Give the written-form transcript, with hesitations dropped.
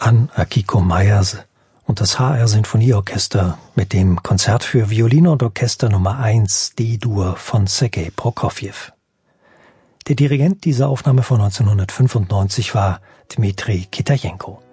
Johann Akiko Meyers und das HR Sinfonieorchester mit dem Konzert für Violine und Orchester Nummer 1 D-Dur von Sergei Prokofjew. Der Dirigent dieser Aufnahme von 1995 war Dmitri Kitajenko.